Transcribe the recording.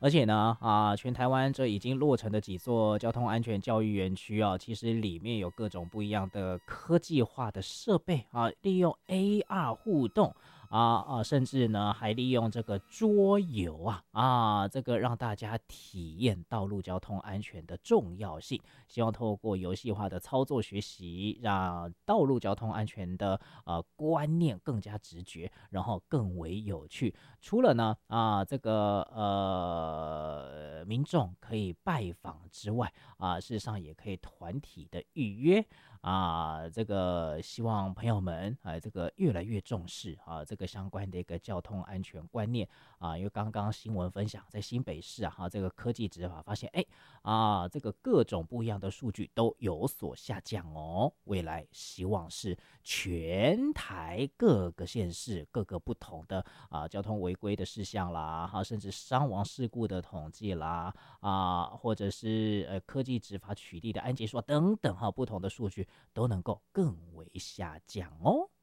而且呢，全台湾这已经落成的几座交通安全教育园区啊，其实里面有各种不一样的科技化的设备啊，利用 AR 互动。甚至呢还利用这个桌游这个让大家体验道路交通安全的重要性。希望透过游戏化的操作学习，让道路交通安全的观念更加直觉，然后更为有趣。除了呢这个民众可以拜访之外事实上也可以团体的预约。这个希望朋友们这个越来越重视这个相关的一个交通安全观念因为刚刚新闻分享在新北市这个科技执法发现，这个各种不一样的数据都有所下降哦。未来希望是全台各个县市各个不同的交通违规的事项啦，甚至伤亡事故的统计啦或者是科技执法取缔的安检数等等不同的数据都能够更为下降哦。